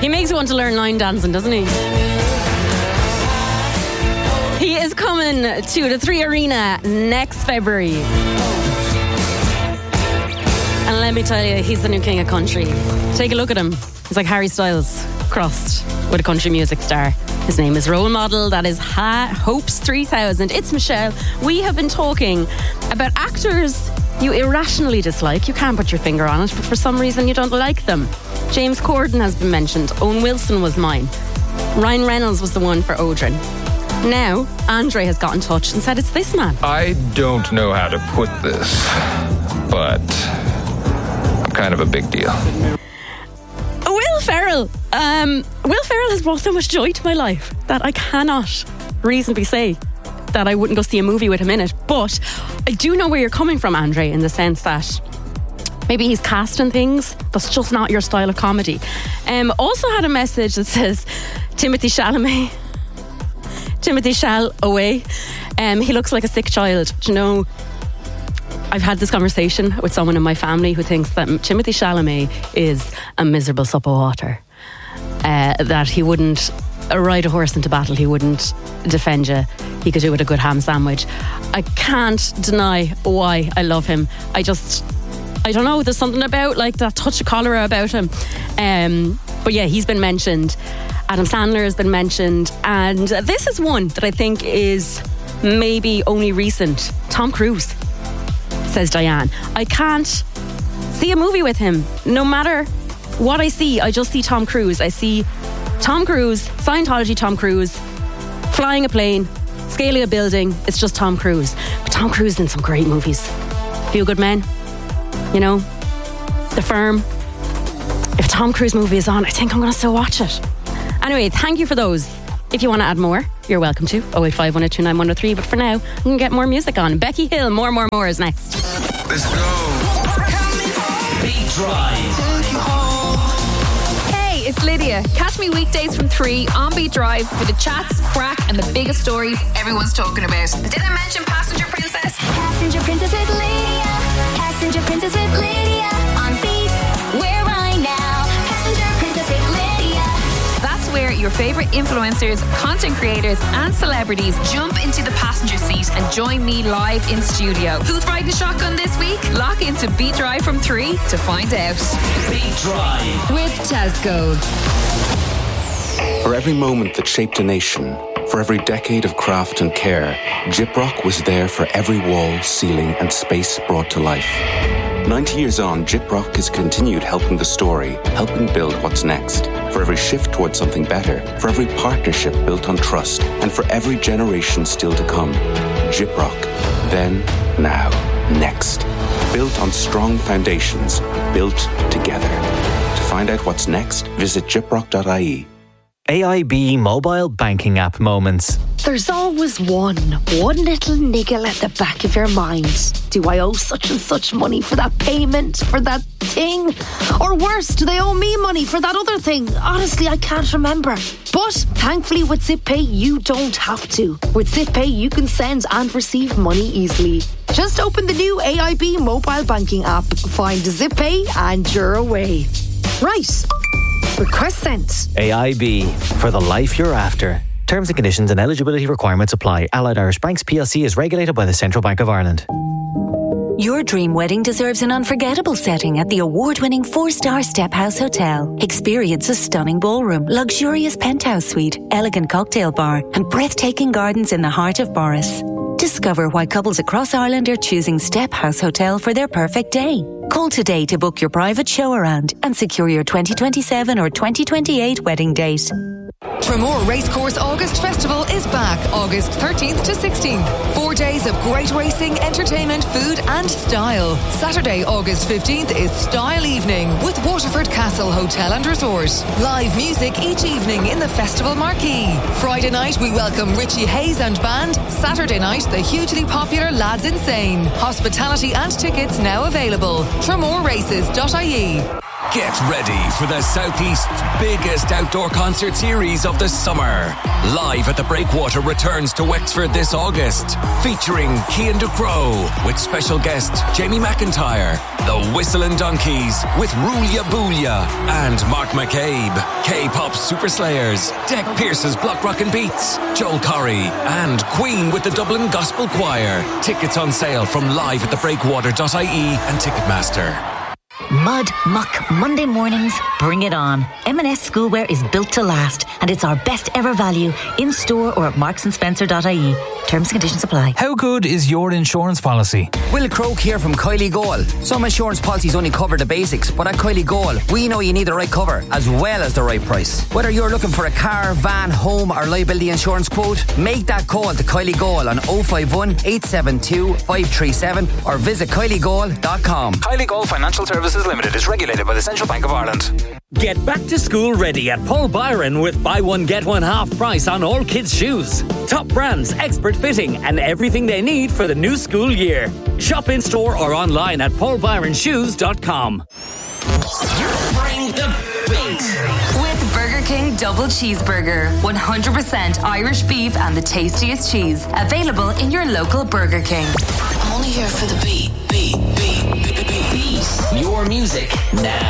He makes you want to learn line dancing, doesn't he? He is coming to the 3 Arena next February. And let me tell you, he's the new king of country. Take a look at him. He's like Harry Styles crossed with a country music star. His name is Role Model. That is Hopes 3000. It's Michelle. We have been talking about actors you irrationally dislike. You can't put your finger on it, but for some reason you don't like them. James Corden has been mentioned. Owen Wilson was mine. Ryan Reynolds was the one for Odrin. Now, Andre has got in touch and said it's this man. I don't know how to put this, but I'm kind of a big deal. Will Ferrell. Will Ferrell has brought so much joy to my life that I cannot reasonably say that I wouldn't go see a movie with him in it. But I do know where you're coming from, Andre, in the sense that maybe he's casting things that's just not your style of comedy. Also had a message that says Timothée Chalamet. He looks like a sick child. Do you know, I've had this conversation with someone in my family who thinks that Timothée Chalamet is a miserable sup of water. That he wouldn't ride a horse into battle, he wouldn't defend you, he could do with a good ham sandwich. I can't deny why I love him. I don't know, there's something about like that touch of cholera about him. But yeah, he's been mentioned. Adam Sandler has been mentioned, and this is one that I think is maybe only recent. Tom Cruise, says Diane. I can't see a movie with him. No matter what I see, I just see Tom Cruise. I see Tom Cruise, Scientology Tom Cruise, flying a plane, scaling a building. It's just Tom Cruise. But Tom Cruise in some great movies. Feel Good Men, you know, The Firm. If a Tom Cruise movie is on, I think I'm going to still watch it. Anyway, thank you for those. If you want to add more, you're welcome to 085 102 9103. But for now, we can get more music on. Becky Hill, More is next. Let's go. Beat Drive. Hey, it's Lydia. Catch me weekdays from 3 on Beat Drive for the chats, crack, and the biggest stories everyone's talking about. Did I mention Passenger Princess? Passenger Princess with Lydia. Passenger Princess with Lydia. On Beat, we're right now. Passenger Princess with Lydia. That's where your favourite influencers, content creators, and celebrities jump into the passenger seat and join me live in studio. Who's riding shotgun this week? Lock into Beat Drive from 3 to find out. Beat Drive with Tesco. For every moment that shaped a nation, for every decade of craft and care, Gyprock was there for every wall, ceiling, and space brought to life. 90 years on, Gyprock has continued helping the story, helping build what's next. For every shift towards something better, for every partnership built on trust, and for every generation still to come. Gyprock. Then, now, next. Built on strong foundations, built together. To find out what's next, visit gyprock.ie. AIB mobile banking app moments. There's always one little niggle at the back of your mind. Do I owe such and such money for that payment, for that thing? Or worse, do they owe me money for that other thing? Honestly, I can't remember. But thankfully with ZipPay, you don't have to. With ZipPay, you can send and receive money easily. Just open the new AIB mobile banking app, find ZipPay, and you're away. Right. Request sent. AIB, for the life you're after. Terms and conditions and eligibility requirements apply. Allied Irish Banks PLC is regulated by the Central Bank of Ireland. Your dream wedding deserves an unforgettable setting at the award-winning 4-star Step House Hotel. Experience a stunning ballroom, luxurious penthouse suite, elegant cocktail bar, and breathtaking gardens in the heart of Boris. Discover why couples across Ireland are choosing Step House Hotel for their perfect day. Call today to book your private show around and secure your 2027 or 2028 wedding date. Tramore Racecourse August Festival is back August 13th to 16th. 4 days of great racing, entertainment, food and style. Saturday, August 15th is Style Evening with Waterford Castle Hotel and Resort. Live music each evening in the festival marquee. Friday night we welcome Richie Hayes and band. Saturday night the hugely popular Lads Insane. Hospitality and tickets now available. TramoreRaces.ie. Get ready for the Southeast's biggest outdoor concert series of the summer. Live at the Breakwater returns to Wexford this August, featuring Cian Ducrow with special guest Jamie McIntyre, the Whistling Donkeys with Rulia Boolia and Mark McCabe, K-pop Super Slayers, Deck Pierce's Block Rockin' Beats, Joel Corry, and Queen with the Dublin Gospel Choir. Tickets on sale from liveatthebreakwater.ie and Ticketmaster. Mud, muck, Monday mornings, bring it on. M&S Schoolwear is built to last, and it's our best ever value in store or at marksandSpencer.ie. Terms and conditions apply. How good is your insurance policy? Will Croak here from Kylie Goal. Some insurance policies only cover the basics, but at Kylie Goal, we know you need the right cover as well as the right price. Whether you're looking for a car, van, home or liability insurance quote, make that call to Kylie Goal on 051 872 537 or visit KylieGoal.com. Kylie Goal Financial Services Limited is regulated by the Central Bank of Ireland. Get back to school ready at Paul Byron with buy one get one half price on all kids' shoes. Top brands, expert fitting and everything they need for the new school year. Shop in store or online at paulbyronshoes.com. Bring the beat. With Burger King Double Cheeseburger. 100% Irish beef and the tastiest cheese. Available in your local Burger King. I'm only here for the beat. Beat. Your music now.